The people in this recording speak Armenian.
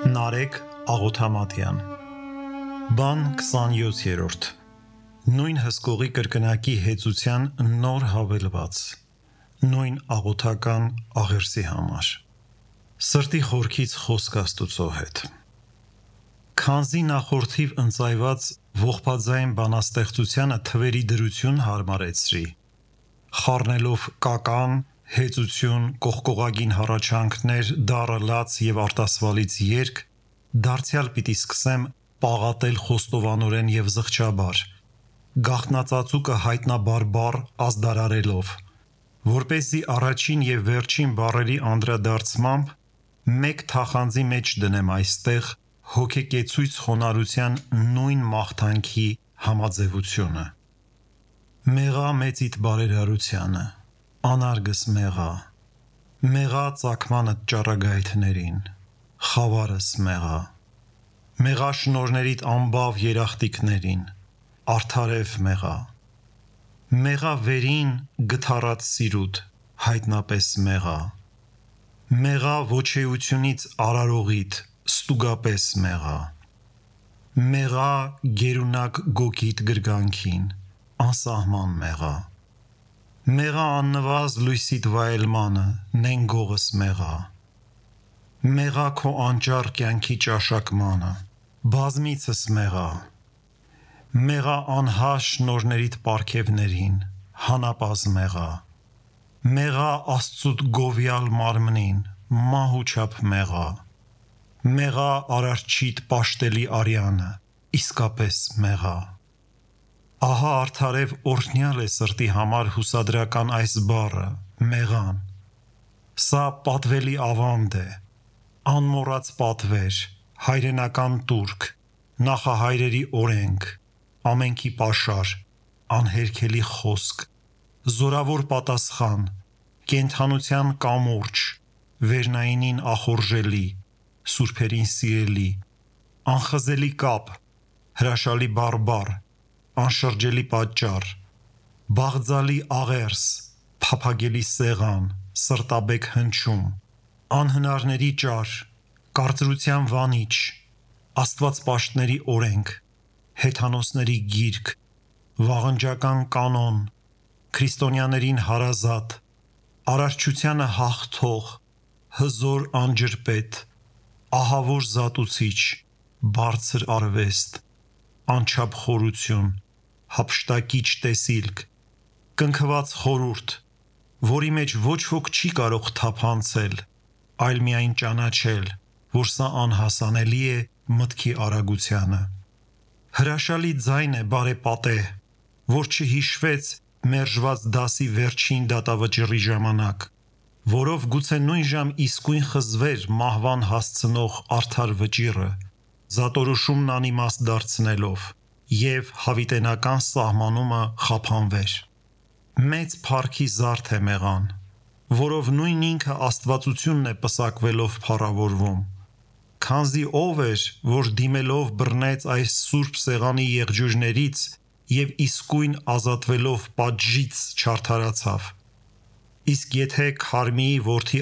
Նարեկ Աղոթամատյան Բան 27-րդ Նույն հսկողի կրկնակի հեծության նոր հավելված Նույն աղոթական աղերսի համար Սրտի խորքից խոսք Աստուծո հետ Քանզի նախորդիվ ընծայված ողբաձայն բանաստեղծությանը թվերի դրություն հարմարեցրի խառնելով կական, հեծություն, կողկողագին հառաչանքներ, դառը լաց և արտասվալից երգ, դարձյալ պիտի սկսեմ պաղատել խոստովանորեն և զղջաբար, գաղտնածածուկը հայտնաբարբառ ազդարարելով, որպեսզի առաջին և վերջին բառերի անդրադարձմամբ մեկ թախանձի մեջ դնեմ այստեղ հոգեկեցույց խոնարհության նույն մաղթանքի համաձևությունը: Մեղա մեծիդ բարերարությանը, անարգս մեղա ծագմանդ ճառագայթներին, խավարս մեղա շնորհներիդ անբավ երախտիկներին, արդարև մեղա վերին գթառատ սիրուդ, հայտնապես մեղա ոչեությունից արարողիդ, ստուգապես մեղա գերունակ գոգիդ գրգանքին, անսահման մեղա աննվազ լույսիդ վայելմանը, նենգողս մեղա քո անճառ կյանքի ճաշակմանը, բազմիցս մեղա անհաշ շնորհներիդ պարգևներին, հանապազը մեղա Աստծուդ գովյալ մարմնին, մահուչափ մեղա Արարչիդ պաշտելի արյանը, իսկապես Ահա արդարև օրհնյալ է սրտի համար հուսադրական այս բառը, մեղան: Սա պատվելի ավանդ է, անմոռաց պատվեր, հայրենական տուրք, նախահայրերի օրենք, ամենքի պաշար, անհերքելի խոսք, զորավոր պատասխան, կենդանության կամուրջ, վերնայինին ախորժելի, սուրբերին սիրելի, անխզելի կապ, հրաշալի բարբառ, անշրջելի պատճառ, բաղձալի աղերս, փափագելի սեղան, սրտաբեկ հնչյուն, անհնարների ճար, կարծրության վանիչ, աստվածպաշտների օրենք, հեթանոսների գիրք, վաղնջական կանոն, քրիստոնյաներին հարազատ, արարչությանը հաղթող, հզոր անջրպետ, ահավոր զատուցիչ, բարձր արվեստ, անչափ խորություն, հափշտակիչ տեսիլք, կնքված խորհուրդ, որի մեջ ոչ ոք չի կարող թափանցել, այլ միայն ճանաչել, որ սա անհասանելի է մտքի արագությանը: Հրաշալի ձայն է բարեպատեհ, որ չհիշվեց մերժված դասի վերջին դատավճռի ժամանակ, որով գուցե նույնժամ իսկույն խզվեր մահվան հասցնող արդար վճիռը, զատորոշումն անիմաստ դարձնելով, և հավիտենական սահմանումը խափանվեր: Մեծ փառքի զարդ է մեղան, որով նույն ինքը աստվածությունն է պսակվելով փառավորվում: Քանզի ով էր, որ դիմելով բռնեց այս սուրբ սեղանի եղջյուրներից և իսկույն ազատվելով պատժից չարդարացավ: Իսկ եթե Քարմիի որդի